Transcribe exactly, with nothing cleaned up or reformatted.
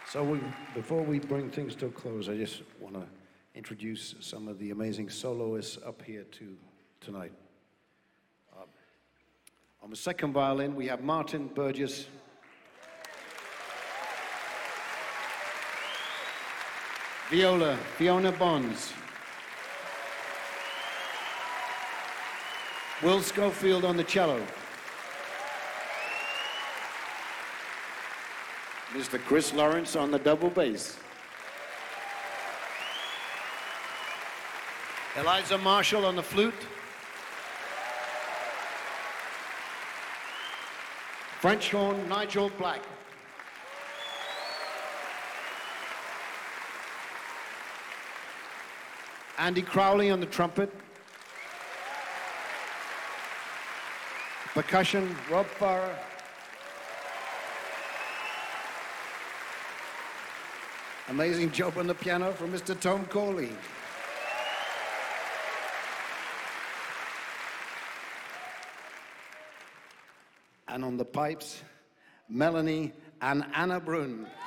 So we, before we bring things to a close, I just want to introduce some of the amazing soloists up here to, tonight. Uh, on the second violin, we have Martin Burgess. Viola, Fiona Bonds. Will Schofield on the cello. Mister Chris Lawrence on the double bass. Eliza Marshall on the flute. French horn, Nigel Black. Andy Crowley on the trumpet. Percussion, Rob Farrer. Amazing job on the piano from Mister Tom Corley. And on the pipes, Melanie and Anna Brun.